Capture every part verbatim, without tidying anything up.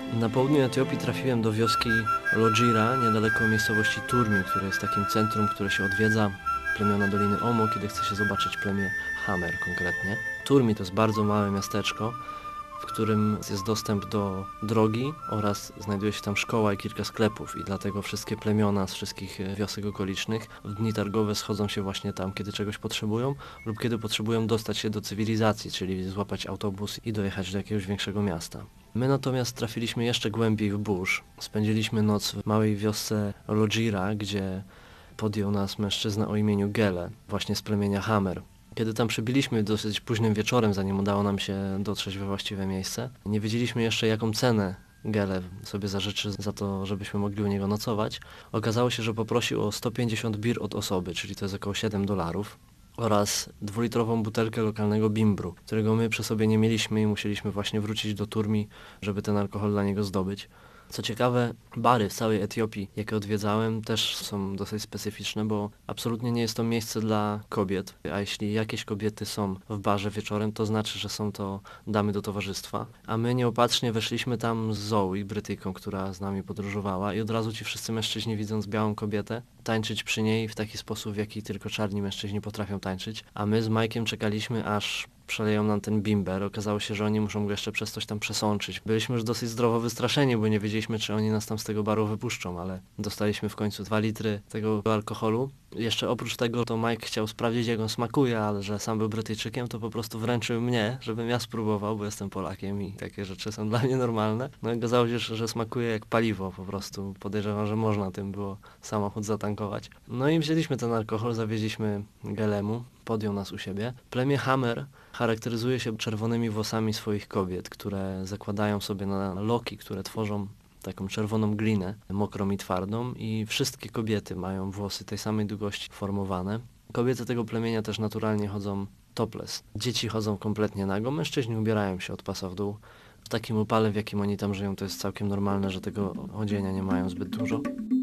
Na południu Etiopii trafiłem do wioski Lodzira, niedaleko miejscowości Turmi, które jest takim centrum, które się odwiedza plemiona Doliny Omo, kiedy chce się zobaczyć plemię Hamer konkretnie. Turmi to jest bardzo małe miasteczko, w którym jest dostęp do drogi oraz znajduje się tam szkoła i kilka sklepów i dlatego wszystkie plemiona z wszystkich wiosek okolicznych w dni targowe schodzą się właśnie tam, kiedy czegoś potrzebują lub kiedy potrzebują dostać się do cywilizacji, czyli złapać autobus i dojechać do jakiegoś większego miasta. My natomiast trafiliśmy jeszcze głębiej w burz. Spędziliśmy noc w małej wiosce Lodzira, gdzie podjął nas mężczyzna o imieniu Gele, właśnie z plemienia Hamer. Kiedy tam przybyliśmy dosyć późnym wieczorem, zanim udało nam się dotrzeć we właściwe miejsce, nie wiedzieliśmy jeszcze, jaką cenę Gele sobie zażyczy za to, żebyśmy mogli u niego nocować. Okazało się, że poprosił o sto pięćdziesiąt bir od osoby, czyli to jest około siedem dolarów, oraz dwulitrową butelkę lokalnego bimbru, którego my przy sobie nie mieliśmy i musieliśmy właśnie wrócić do Turmi, żeby ten alkohol dla niego zdobyć. Co ciekawe, bary w całej Etiopii, jakie odwiedzałem, też są dosyć specyficzne, bo absolutnie nie jest to miejsce dla kobiet, a jeśli jakieś kobiety są w barze wieczorem, to znaczy, że są to damy do towarzystwa. A my nieopatrznie weszliśmy tam z Zoe, Brytyjką, która z nami podróżowała i od razu ci wszyscy mężczyźni, widząc białą kobietę, tańczyć przy niej w taki sposób, w jaki tylko czarni mężczyźni potrafią tańczyć. A my z Mike'iem czekaliśmy, aż przeleją nam ten bimber. Okazało się, że oni muszą go jeszcze przez coś tam przesączyć. Byliśmy już dosyć zdrowo wystraszeni, bo nie wiedzieliśmy, czy oni nas tam z tego baru wypuszczą, ale dostaliśmy w końcu dwa litry tego alkoholu. Jeszcze oprócz tego to Mike chciał sprawdzić, jak on smakuje, ale że sam był Brytyjczykiem, to po prostu wręczył mnie, żebym ja spróbował, bo jestem Polakiem i takie rzeczy są dla mnie normalne. No i okazało się, że smakuje jak paliwo po prostu. Podejrzewam, że można tym było samochód zatankować. No i wzięliśmy ten alkohol, zawieźliśmy Gelemu, podjął nas u siebie. Plemię Hamer charakteryzuje się czerwonymi włosami swoich kobiet, które zakładają sobie na loki, które tworzą taką czerwoną glinę, mokrą i twardą, i wszystkie kobiety mają włosy tej samej długości formowane. Kobiety tego plemienia też naturalnie chodzą topless. Dzieci chodzą kompletnie nago, mężczyźni ubierają się od pasa w dół. W takim upale, w jakim oni tam żyją, to jest całkiem normalne, że tego odzienia nie mają zbyt dużo.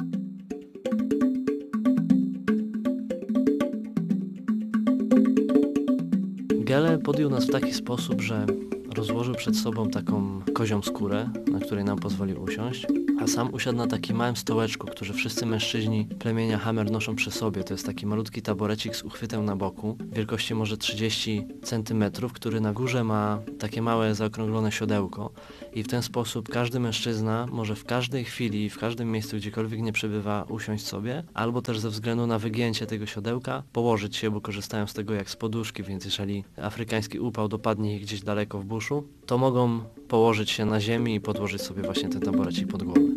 Gele podjął nas w taki sposób, że rozłożył przed sobą taką kozią skórę, na której nam pozwolił usiąść, a sam usiadł na takim małym stołeczku, który wszyscy mężczyźni plemienia Hamer noszą przy sobie. To jest taki malutki taborecik z uchwytem na boku, wielkości może trzydzieści centymetrów, który na górze ma takie małe zaokrąglone siodełko i w ten sposób każdy mężczyzna może w każdej chwili, w każdym miejscu, gdziekolwiek nie przebywa, usiąść sobie, albo też ze względu na wygięcie tego siodełka położyć się, bo korzystają z tego jak z poduszki, więc jeżeli afrykański upał dopadnie ich gdzieś daleko w buszu, to mogą położyć się na ziemi i podłożyć sobie właśnie ten taborecik pod głowę.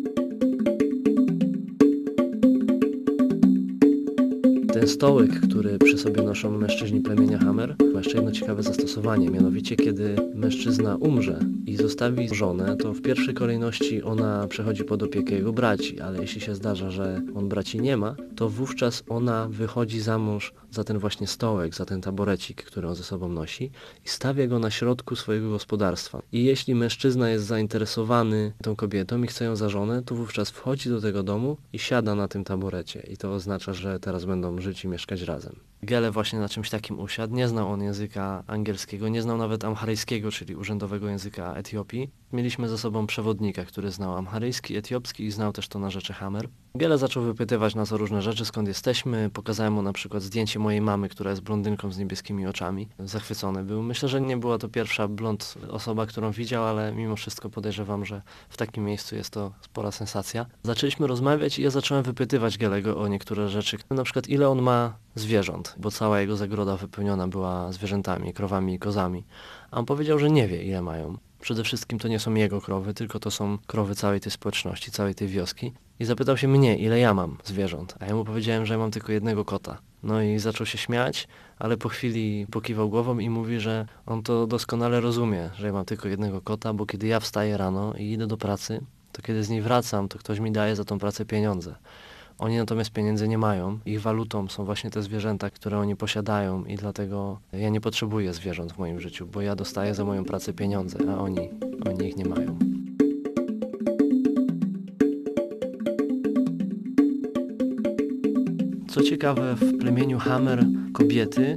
Ten stołek, który przy sobie noszą mężczyźni plemienia Hamer, ma jeszcze jedno ciekawe zastosowanie, mianowicie kiedy mężczyzna umrze i zostawi żonę, to w pierwszej kolejności ona przechodzi pod opiekę jego braci, ale jeśli się zdarza, że on braci nie ma, to wówczas ona wychodzi za mąż za ten właśnie stołek, za ten taborecik, który on ze sobą nosi i stawia go na środku swojego gospodarstwa. I jeśli mężczyzna jest zainteresowany tą kobietą i chce ją za żonę, to wówczas wchodzi do tego domu i siada na tym taborecie i to oznacza, że teraz będą żyć i mieszkać razem. Gele właśnie na czymś takim usiadł, nie znał on języka angielskiego, nie znał nawet amharyjskiego, czyli urzędowego języka Etiopii. Mieliśmy ze sobą przewodnika, który znał amharyjski, etiopski i znał też to narzecze Hamer. Gele zaczął wypytywać nas o różne rzeczy, skąd jesteśmy. Pokazałem mu na przykład zdjęcie mojej mamy, która jest blondynką z niebieskimi oczami. Zachwycony był. Myślę, że nie była to pierwsza blond osoba, którą widział, ale mimo wszystko podejrzewam, że w takim miejscu jest to spora sensacja. Zaczęliśmy rozmawiać i ja zacząłem wypytywać Gelego o niektóre rzeczy. Na przykład ile on ma zwierząt, bo cała jego zagroda wypełniona była zwierzętami, krowami i kozami. A on powiedział, że nie wie, ile mają. Przede wszystkim to nie są jego krowy, tylko to są krowy całej tej społeczności, całej tej wioski. I zapytał się mnie, ile ja mam zwierząt, a ja mu powiedziałem, że ja mam tylko jednego kota. No i zaczął się śmiać, ale po chwili pokiwał głową i mówi, że on to doskonale rozumie, że ja mam tylko jednego kota, bo kiedy ja wstaję rano i idę do pracy, to kiedy z niej wracam, to ktoś mi daje za tą pracę pieniądze. Oni natomiast pieniędzy nie mają. Ich walutą są właśnie te zwierzęta, które oni posiadają i dlatego ja nie potrzebuję zwierząt w moim życiu, bo ja dostaję za moją pracę pieniądze, a oni, oni ich nie mają. Co ciekawe, w plemieniu Hamer kobiety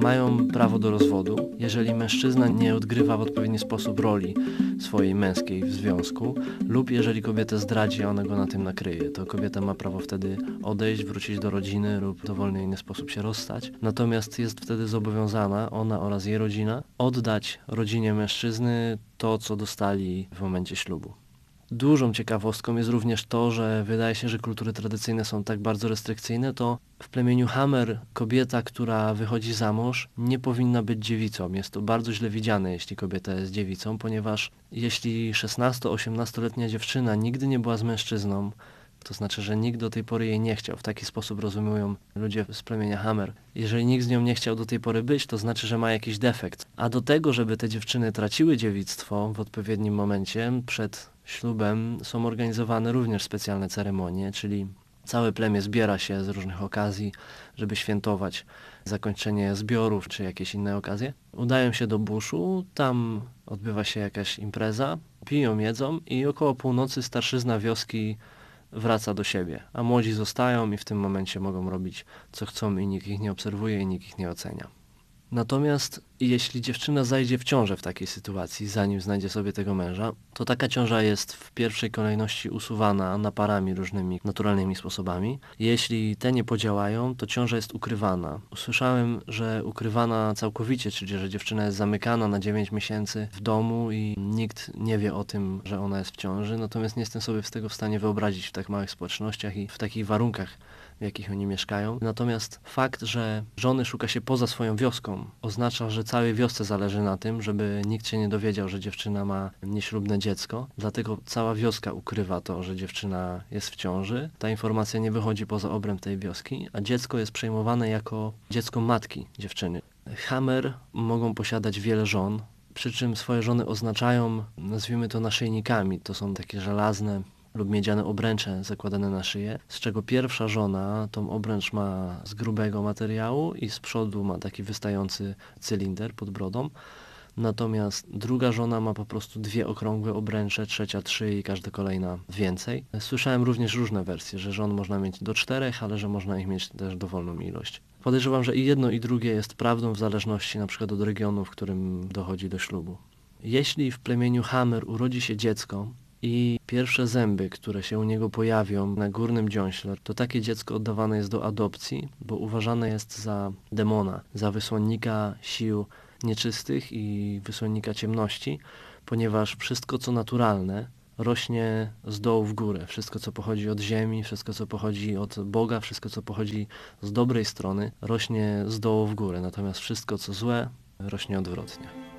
mają prawo do rozwodu, jeżeli mężczyzna nie odgrywa w odpowiedni sposób roli swojej męskiej w związku lub jeżeli kobietę zdradzi, a ona go na tym nakryje, to kobieta ma prawo wtedy odejść, wrócić do rodziny lub w dowolny inny sposób się rozstać. Natomiast jest wtedy zobowiązana, ona oraz jej rodzina, oddać rodzinie mężczyzny to, co dostali w momencie ślubu. Dużą ciekawostką jest również to, że wydaje się, że kultury tradycyjne są tak bardzo restrykcyjne, to w plemieniu Hamer kobieta, która wychodzi za mąż, nie powinna być dziewicą. Jest to bardzo źle widziane, jeśli kobieta jest dziewicą, ponieważ jeśli szesnasto-osiemnastoletnia dziewczyna nigdy nie była z mężczyzną, to znaczy, że nikt do tej pory jej nie chciał. W taki sposób rozumują ludzie z plemienia Hamer. Jeżeli nikt z nią nie chciał do tej pory być, to znaczy, że ma jakiś defekt. A do tego, żeby te dziewczyny traciły dziewictwo w odpowiednim momencie, przed ślubem są organizowane również specjalne ceremonie, czyli całe plemię zbiera się z różnych okazji, żeby świętować zakończenie zbiorów czy jakieś inne okazje. Udają się do buszu, tam odbywa się jakaś impreza, piją, jedzą i około północy starszyzna wioski wraca do siebie, a młodzi zostają i w tym momencie mogą robić co chcą i nikt ich nie obserwuje i nikt ich nie ocenia. Natomiast jeśli dziewczyna zajdzie w ciążę w takiej sytuacji, zanim znajdzie sobie tego męża, to taka ciąża jest w pierwszej kolejności usuwana naparami różnymi naturalnymi sposobami. Jeśli te nie podziałają, to ciąża jest ukrywana. Usłyszałem, że ukrywana całkowicie, czyli że dziewczyna jest zamykana na dziewięć miesięcy w domu i nikt nie wie o tym, że ona jest w ciąży, natomiast nie jestem sobie z tego w stanie wyobrazić w tak małych społecznościach i w takich warunkach, w jakich oni mieszkają. Natomiast fakt, że żony szuka się poza swoją wioską, oznacza, że całej wiosce zależy na tym, żeby nikt się nie dowiedział, że dziewczyna ma nieślubne dziecko. Dlatego cała wioska ukrywa to, że dziewczyna jest w ciąży. Ta informacja nie wychodzi poza obręb tej wioski, a dziecko jest przejmowane jako dziecko matki dziewczyny. Hamer mogą posiadać wiele żon, przy czym swoje żony oznaczają, nazwijmy to naszyjnikami. To są takie żelazne lub miedziane obręcze zakładane na szyję, z czego pierwsza żona tą obręcz ma z grubego materiału i z przodu ma taki wystający cylinder pod brodą. Natomiast druga żona ma po prostu dwie okrągłe obręcze, trzecia trzy i każda kolejna więcej. Słyszałem również różne wersje, że żon można mieć do czterech, ale że można ich mieć też dowolną ilość. Podejrzewam, że i jedno i drugie jest prawdą w zależności na przykład od regionu, w którym dochodzi do ślubu. Jeśli w plemieniu Hamer urodzi się dziecko, i pierwsze zęby, które się u niego pojawią na górnym dziąśle, to takie dziecko oddawane jest do adopcji, bo uważane jest za demona, za wysłannika sił nieczystych i wysłannika ciemności, ponieważ wszystko co naturalne rośnie z dołu w górę. Wszystko co pochodzi od ziemi, wszystko co pochodzi od Boga, wszystko co pochodzi z dobrej strony rośnie z dołu w górę, natomiast wszystko co złe rośnie odwrotnie.